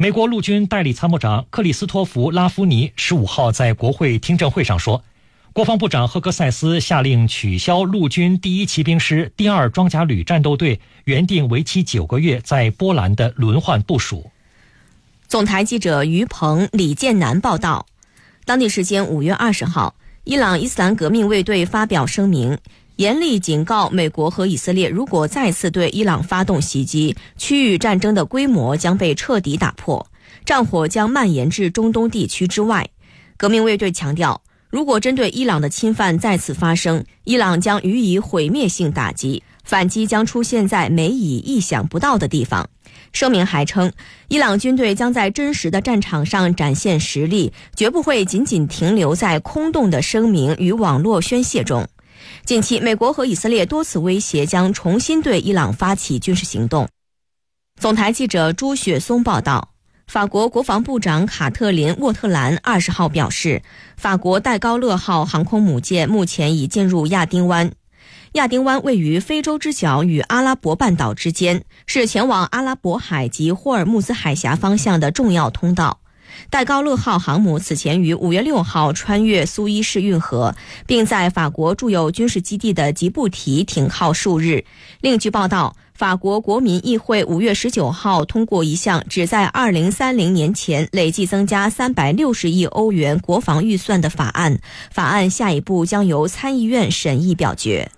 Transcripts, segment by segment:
美国陆军代理参谋长克里斯托弗·拉夫尼15号在国会听证会上说，国防部长赫格塞斯下令取消陆军第1骑兵师第2装甲旅战斗队原定为期9个月在波兰的轮换部署。 总台记者于鹏、李建南报道，当地时间5月20号，伊朗伊斯兰革命卫队发表声明，严厉警告美国和以色列，如果再次对伊朗发动袭击，区域战争的规模将被彻底打破，战火将蔓延至中东地区之外。革命卫队强调，如果针对伊朗的侵犯再次发生，伊朗将予以毁灭性打击，反击将出现在美以意想不到的地方。声明还称，伊朗军队将在真实的战场上展现实力，绝不会仅仅停留在空洞的声明与网络宣泄中。近期，美国和以色列多次威胁将重新对伊朗发起军事行动。总台记者朱雪松报道，法国国防部长卡特琳·沃特兰20号表示，法国戴高乐号航空母舰目前已进入亚丁湾。亚丁湾位于非洲之角与阿拉伯半岛之间，是前往阿拉伯海及霍尔木兹海峡方向的重要通道。戴高乐号航母此前于5月6号穿越苏伊士运河，并在法国驻有军事基地的吉布提停靠数日。另据报道，法国国民议会5月19号通过一项旨在2030年前累计增加360亿欧元国防预算的法案，法案下一步将由参议院审议表决。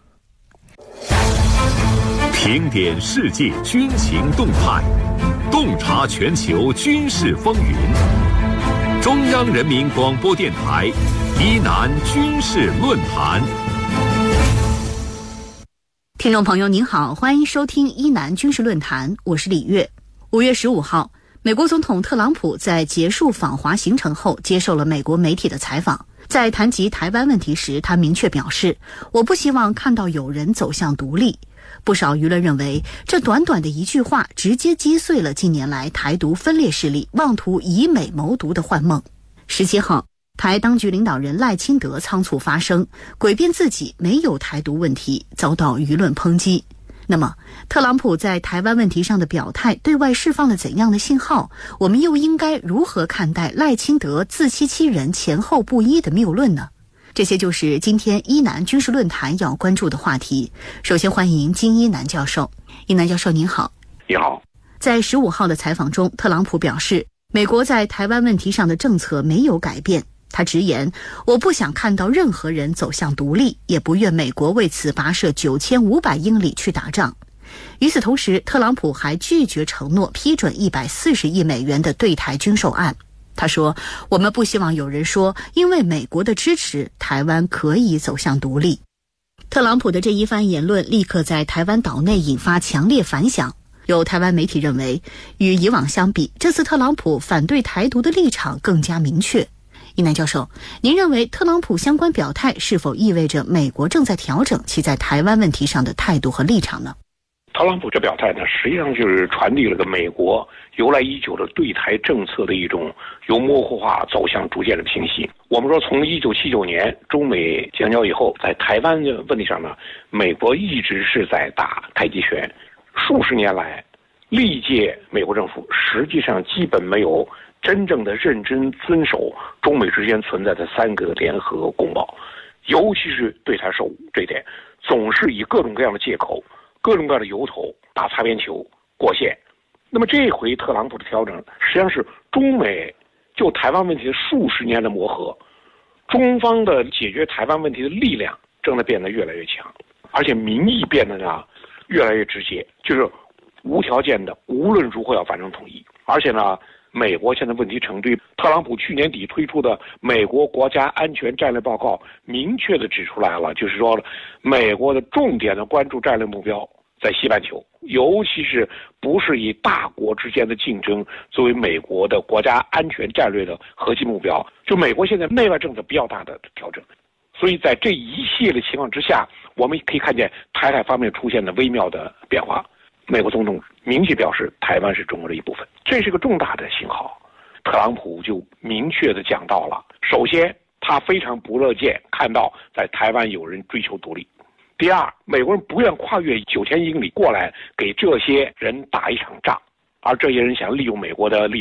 评点世界军情动态，洞察全球军事风云。中央人民广播电台伊南军事论坛。 听众朋友您好，欢迎收听伊南军事论坛，我是李月。5月15号，美国总统特朗普在结束访华行程后接受了美国媒体的采访。在谈及台湾问题时，他明确表示，我不希望看到有人走向独立。不少舆论认为，这短短的一句话直接击碎了近年来台独分裂势力妄图以美谋独的幻梦。17号，台当局领导人赖清德仓促发声，诡辩自己没有台独问题，遭到舆论抨击。那么，特朗普在台湾问题上的表态对外释放了怎样的信号？我们又应该如何看待赖清德自欺欺人、前后不一的谬论呢？这些就是今天伊南军事论坛要关注的话题。首先欢迎金一南教授。一南教授您好。 你好。 在15号的采访中，特朗普表示，美国在台湾问题上的政策没有改变。他直言，我不想看到任何人走向独立，也不愿美国为此跋涉9500英里去打仗。与此同时，特朗普还拒绝承诺批准140亿美元的对台军售案。他说，我们不希望有人说，因为美国的支持，台湾可以走向独立。特朗普的这一番言论立刻在台湾岛内引发强烈反响。有台湾媒体认为，与以往相比，这次特朗普反对台独的立场更加明确。一南教授，您认为特朗普相关表态是否意味着美国正在调整其在台湾问题上的态度和立场呢？ 特朗普这表态呢，实际上就是传递了个美国由来已久的对台政策的一种由模糊化走向逐渐的清晰。我们说，从1979年中美建交以后，在台湾的问题上呢，美国一直是在打太极拳。数十年来，历届美国政府实际上基本没有真正的认真遵守中美之间存在的3个联合公报，尤其是对台售武这一点，总是以各种各样的借口、各种各样的由头打擦边球、过线。那么这回特朗普的调整，实际上是中美就台湾问题的数十年的磨合，中方的解决台湾问题的力量正在变得越来越强，而且民意变得呢越来越直接，就是无条件的无论如何要完成统一。而且呢，美国现在问题成堆，特朗普去年底推出的美国国家安全战略报告明确的指出来了，就是说美国的重点的关注战略目标在西半球，尤其是不是以大国之间的竞争作为美国的国家安全战略的核心目标，就美国现在内外政策比较大的调整。所以在这一系列情况之下，我们可以看见台海方面出现的微妙的变化。美国总统明确表示台湾是中国的一部分，这是个重大的信号。特朗普就明确地讲到了，首先他非常不乐见看到在台湾有人追求独立，第二，美国人不愿跨越9000英里过来给这些人打一场仗，而这些人想利用美国的利